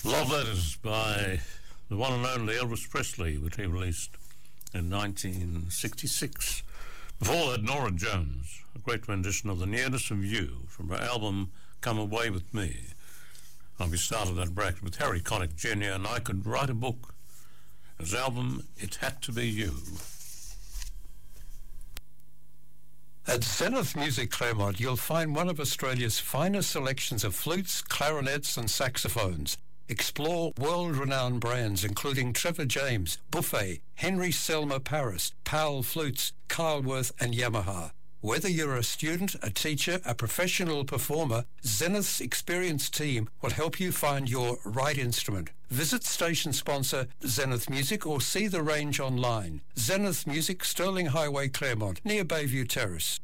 Love Letters by the one and only Elvis Presley, which he released in 1966. Before that, Norah Jones, a great rendition of The Nearness of You from her album Come Away With Me. And we started that bracket with Harry Connick Jr. and I Could Write a Book. His album, It Had to Be You. At Zenith Music Claremont, you'll find one of Australia's finest selections of flutes, clarinets and saxophones. Explore world-renowned brands including Trevor James, Buffet, Henry Selmer Paris, Powell Flutes, Kyleworth and Yamaha. Whether you're a student, a teacher, a professional performer, Zenith's experienced team will help you find your right instrument. Visit station sponsor Zenith Music or see the range online. Zenith Music, Stirling Highway, Claremont, near Bayview Terrace.